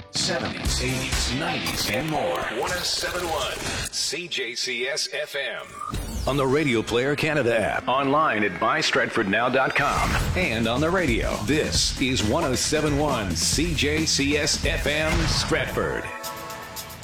70s, 80s, 90s, and more. 1071 CJCS FM. On the Radio Player Canada app, online at bystratfordnow.com, and on the radio. This is 1071 CJCS FM Stratford.